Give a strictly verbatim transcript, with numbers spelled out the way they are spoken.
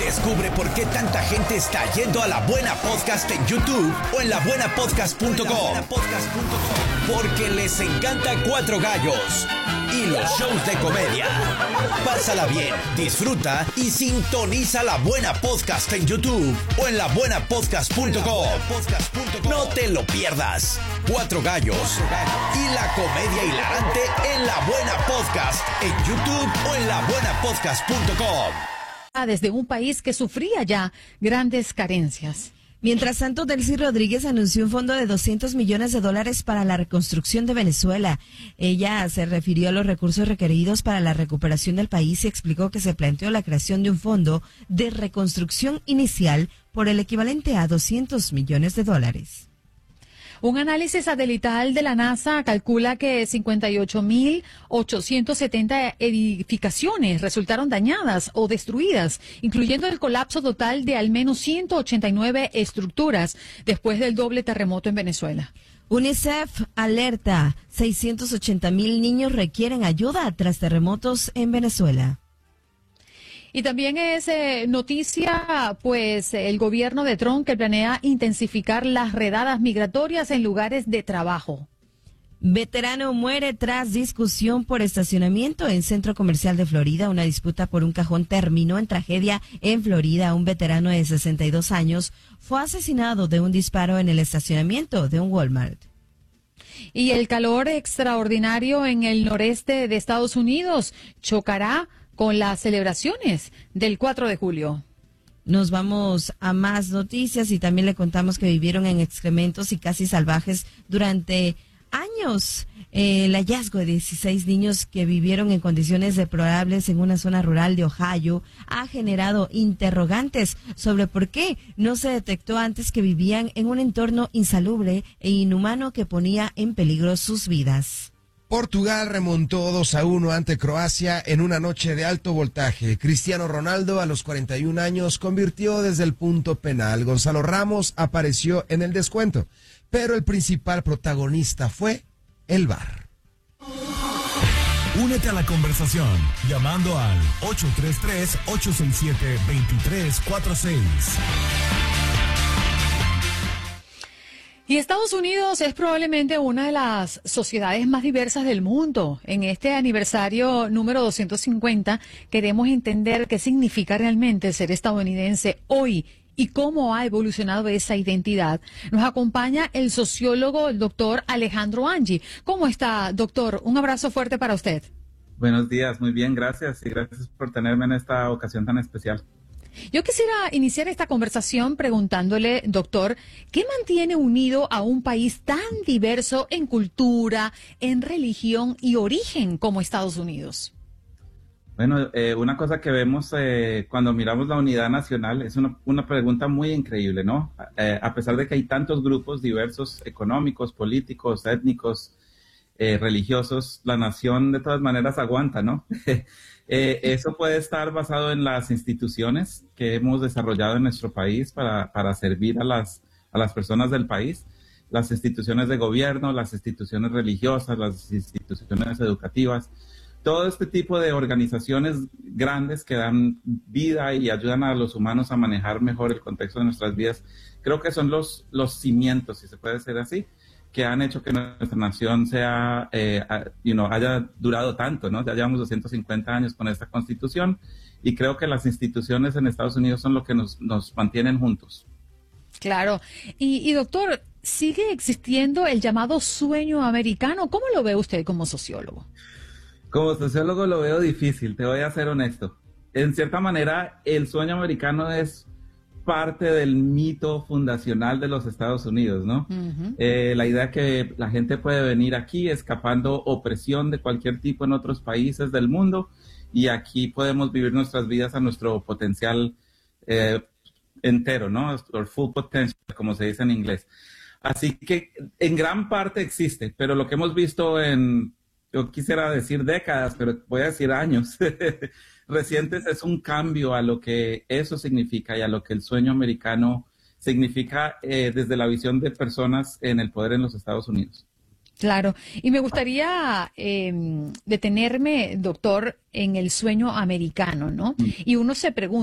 Descubre por qué tanta gente está yendo a La Buena Podcast en YouTube o en la buena podcast punto com. Porque les encanta Cuatro Gallos y los shows de comedia. Pásala bien, disfruta y sintoniza La Buena Podcast en YouTube o en la buena podcast punto com. No te lo pierdas. Cuatro Gallos y la comedia hilarante en La Buena Podcast en YouTube o en la buena podcast punto com. Desde un país que sufría ya grandes carencias. Mientras tanto, Delcy Rodríguez anunció un fondo de doscientos millones de dólares para la reconstrucción de Venezuela. Ella se refirió a los recursos requeridos para la recuperación del país y explicó que se planteó la creación de un fondo de reconstrucción inicial por el equivalente a doscientos millones de dólares. Un análisis satelital de la NASA calcula que cincuenta y ocho mil ochocientas setenta edificaciones resultaron dañadas o destruidas, incluyendo el colapso total de al menos ciento ochenta y nueve estructuras después del doble terremoto en Venezuela. UNICEF alerta, seiscientos ochenta mil niños requieren ayuda tras terremotos en Venezuela. Y también es eh, noticia, pues, el gobierno de Trump que planea intensificar las redadas migratorias en lugares de trabajo. Veterano muere tras discusión por estacionamiento en centro comercial de Florida. Una disputa por un cajón terminó en tragedia en Florida. Un veterano de sesenta y dos años fue asesinado de un disparo en el estacionamiento de un Walmart. Y el calor extraordinario en el noreste de Estados Unidos chocará con las celebraciones del cuatro de julio. Nos vamos a más noticias y también le contamos que vivieron en excrementos y casi salvajes durante años. Eh, el hallazgo de dieciséis niños que vivieron en condiciones deplorables en una zona rural de Ohio ha generado interrogantes sobre por qué no se detectó antes que vivían en un entorno insalubre e inhumano que ponía en peligro sus vidas. Portugal remontó dos a uno ante Croacia en una noche de alto voltaje. Cristiano Ronaldo, a los cuarenta y un años, convirtió desde el punto penal. Gonzalo Ramos apareció en el descuento, pero el principal protagonista fue el V A R. Únete a la conversación llamando al ocho tres tres, ocho seis siete, dos tres cuatro seis. Y Estados Unidos es probablemente una de las sociedades más diversas del mundo. En este aniversario número doscientos cincuenta queremos entender qué significa realmente ser estadounidense hoy y cómo ha evolucionado esa identidad. Nos acompaña el sociólogo, el doctor Alejandro Angi. ¿Cómo está, doctor? Un abrazo fuerte para usted. Buenos días, muy bien, gracias y gracias por tenerme en esta ocasión tan especial. Yo quisiera iniciar esta conversación preguntándole, doctor, ¿qué mantiene unido a un país tan diverso en cultura, en religión y origen como Estados Unidos? Bueno, eh, una cosa que vemos eh, cuando miramos la unidad nacional es una, una pregunta muy increíble, ¿no? Eh, a pesar de que hay tantos grupos diversos, económicos, políticos, étnicos, eh, religiosos, la nación de todas maneras aguanta, ¿no? Eh, eso puede estar basado en las instituciones que hemos desarrollado en nuestro país para, para servir a las, a las personas del país, las instituciones de gobierno, las instituciones religiosas, las instituciones educativas, todo este tipo de organizaciones grandes que dan vida y ayudan a los humanos a manejar mejor el contexto de nuestras vidas. Creo que son los, los cimientos, si se puede decir así, que han hecho que nuestra nación sea, eh, you know, haya durado tanto, ¿no? Ya llevamos doscientos cincuenta años con esta constitución y creo que las instituciones en Estados Unidos son lo que nos, nos mantienen juntos. Claro. Y, y doctor, ¿sigue existiendo el llamado sueño americano? ¿Cómo lo ve usted como sociólogo? Como sociólogo lo veo difícil, te voy a ser honesto. En cierta manera, el sueño americano es parte del mito fundacional de los Estados Unidos, ¿no? Uh-huh. Eh, la idea que la gente puede venir aquí escapando opresión de cualquier tipo en otros países del mundo y aquí podemos vivir nuestras vidas a nuestro potencial eh, entero, ¿no? Or full potential, como se dice en inglés. Así que en gran parte existe, pero lo que hemos visto en, yo quisiera decir décadas, pero voy a decir años, recientes, es un cambio a lo que eso significa y a lo que el sueño americano significa eh, desde la visión de personas en el poder en los Estados Unidos. Claro, y me gustaría eh, detenerme, doctor, en el sueño americano, ¿no? Mm. Y uno se pregunta,